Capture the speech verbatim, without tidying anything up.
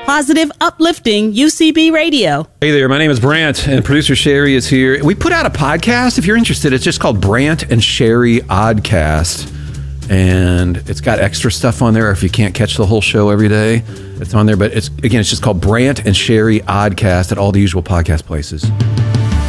Positive, uplifting U C B radio. Hey there, my name is Brant, and producer Sherry is here. We put out a podcast. If you're interested, it's just called Brant and Sherry Oddcast. And it's got extra stuff on there if you can't catch the whole show every day. It's on there, but it's again, it's just called Brant and Sherry Oddcast at all the usual podcast places.